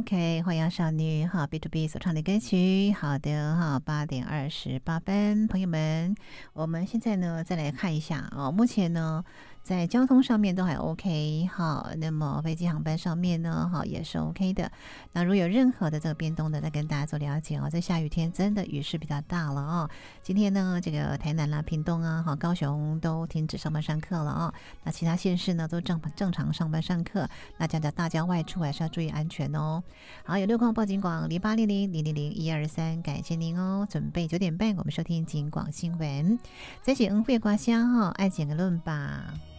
OK， 花样少女哈 B to B 所唱的歌曲，好的哈，8:28，朋友们，我们现在呢再来看一下目前呢在交通上面都还 OK 好，那么飞机航班上面呢好也是 OK 的。那如果有任何的这个变动的，再跟大家做了解在下雨天真的雨势比较大了今天呢这个台南啦、屏东啊、高雄都停止上班上课了那其他县市呢都正常上班上课，那大家外出还是要注意安全哦。好，有路况报警广0800000123，感谢您准备9点半我们收听警广新闻，再写恩惠瓜香爱剪个论吧。